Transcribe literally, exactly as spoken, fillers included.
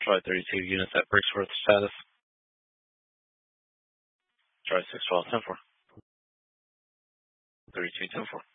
Charlie thirty-two, units at Brixworth status. Charlie six twelve, ten four. thirty-two, ten four.